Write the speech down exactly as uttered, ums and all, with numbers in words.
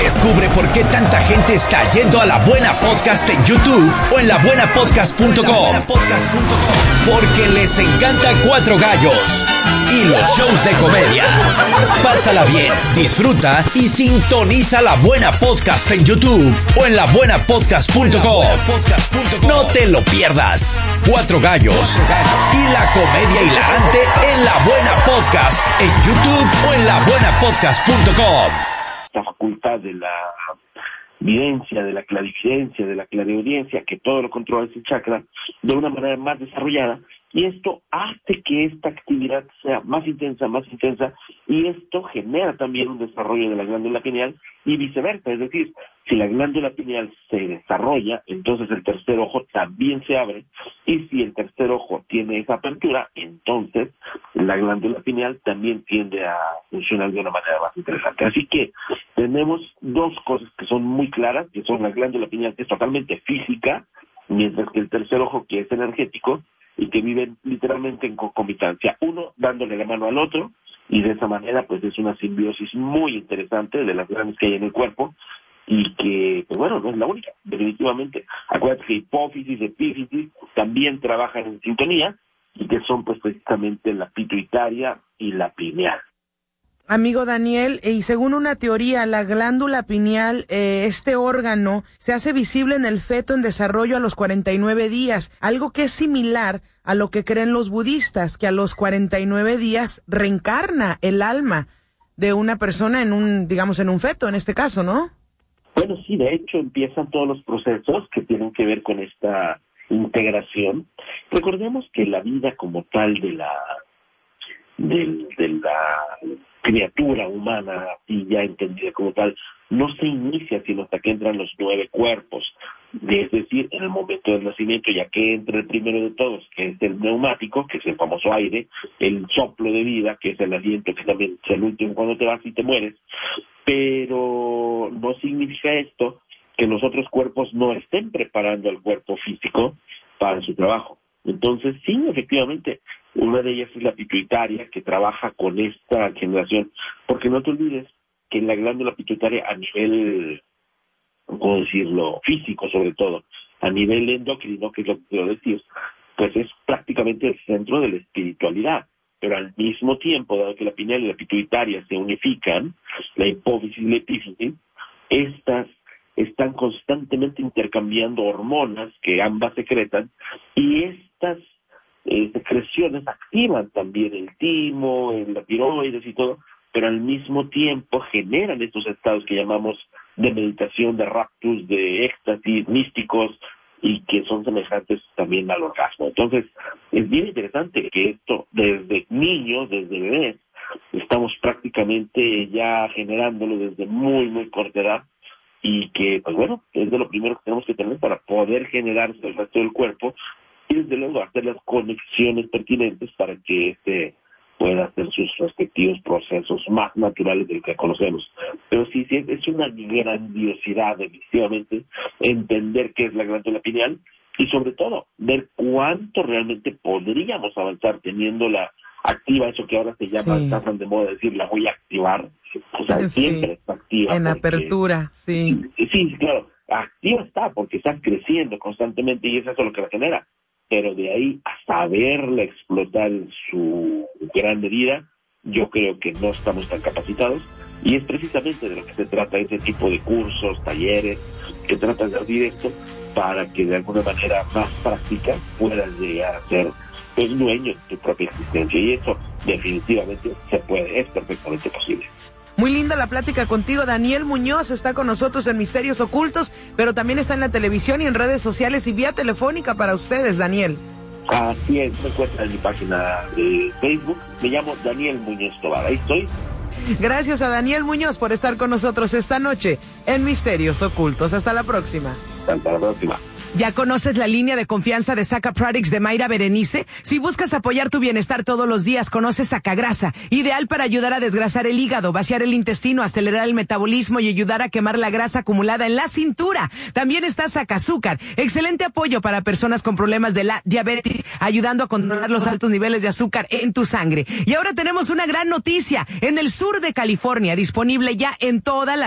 Descubre por qué tanta gente está yendo a La Buena Podcast en YouTube o en la buena podcast punto com. Porque les encanta Cuatro Gallos y los shows de comedia. Pásala bien, disfruta y sintoniza La Buena Podcast en YouTube o en la buena podcast punto com. No te lo pierdas. Cuatro Gallos y la comedia hilarante en La Buena Podcast en YouTube o en la buena podcast punto com. La facultad de la videncia, de la clarividencia, de la clareaudiencia, que todo lo controla ese chakra de una manera más desarrollada, y esto hace que esta actividad sea más intensa, más intensa, y esto genera también un desarrollo de la glándula pineal y viceversa. Es decir, si la glándula pineal se desarrolla, entonces el tercer ojo también se abre, y si el tercer ojo tiene esa apertura, entonces la glándula pineal también tiende a funcionar de una manera más interesante. Así que tenemos dos cosas que son muy claras, que son la glándula pineal, que es totalmente física, mientras que el tercer ojo, que es energético, y que viven literalmente en concomitancia, uno dándole la mano al otro, y de esa manera pues es una simbiosis muy interesante de las grandes que hay en el cuerpo, y que, pues bueno, no es la única, definitivamente. Acuérdate que hipófisis, epífisis también trabajan en sintonía, y que son pues precisamente la pituitaria y la pineal. Amigo Daniel, y según una teoría, la glándula pineal, eh, este órgano, se hace visible en el feto en desarrollo a los cuarenta y nueve días, algo que es similar a lo que creen los budistas, que a los cuarenta y nueve días reencarna el alma de una persona en un, digamos, en un feto, en este caso, ¿no? Bueno, sí, de hecho empiezan todos los procesos que tienen que ver con esta integración. Recordemos que la vida como tal de la de, de la criatura humana, y ya entendida como tal, no se inicia sino hasta que entran los nueve cuerpos, es decir, en el momento del nacimiento, ya que entra el primero de todos, que es el neumático, que es el famoso aire, el soplo de vida, que es el aliento, que también es el último cuando te vas y te mueres, pero no significa esto que los otros cuerpos no estén preparando al cuerpo físico para su trabajo. Entonces, sí, efectivamente, una de ellas es la pituitaria, que trabaja con esta generación, porque no te olvides que la glándula pituitaria a nivel, ¿cómo decirlo?, físico sobre todo, a nivel endocrino, que es lo que quiero decir, pues es prácticamente el centro de la espiritualidad, pero al mismo tiempo, dado que la pineal y la pituitaria se unifican, la hipófisis y la epífisis, estas están constantemente intercambiando hormonas que ambas secretan, y estas eh, secreciones activan también el timo, el, la tiroides y todo, pero al mismo tiempo generan estos estados que llamamos de meditación, de raptus, de éxtasis, místicos, y que son semejantes también al orgasmo. Entonces, es bien interesante que esto, desde niños, desde bebés, estamos prácticamente ya generándolo desde muy, muy corta edad, y que, pues bueno, es de lo primero que tenemos que tener para poder generarse el resto del cuerpo, y desde luego hacer las conexiones pertinentes para que este pueda hacer sus respectivos procesos más naturales de lo que conocemos. Pero sí, sí, es una grandiosidad, definitivamente, entender qué es la glándula pineal, y sobre todo, ver cuánto realmente podríamos avanzar teniéndola activa, eso que ahora se llama, sí, está tan de moda decir, la voy a activar, o sea, sí, siempre está activa. En porque, apertura, sí. Sí, claro, activa está porque está creciendo constantemente y es eso lo que la genera, pero de ahí a saberla explotar en su gran medida, yo creo que no estamos tan capacitados, y es precisamente de lo que se trata ese tipo de cursos, talleres, que tratan de abrir esto para que de alguna manera más práctica puedas llegar a ser pues dueño de tu propia existencia, y eso definitivamente se puede, es perfectamente posible. Muy linda la plática contigo. Daniel Muñoz está con nosotros en Misterios Ocultos, pero también está en la televisión y en redes sociales y vía telefónica para ustedes, Daniel. Así es, me encuentran en mi página de Facebook, me llamo Daniel Muñoz Tobar, ahí estoy. Gracias a Daniel Muñoz por estar con nosotros esta noche en Misterios Ocultos. Hasta la próxima. Hasta la próxima. ¿Ya conoces la línea de confianza de Saca Products de Mayra Berenice? Si buscas apoyar tu bienestar todos los días, conoce Sacagrasa, ideal para ayudar a desgrasar el hígado, vaciar el intestino, acelerar el metabolismo y ayudar a quemar la grasa acumulada en la cintura. También está Sacazúcar, excelente apoyo para personas con problemas de la diabetes, ayudando a controlar los altos niveles de azúcar en tu sangre. Y ahora tenemos una gran noticia, en el sur de California, disponible ya en toda la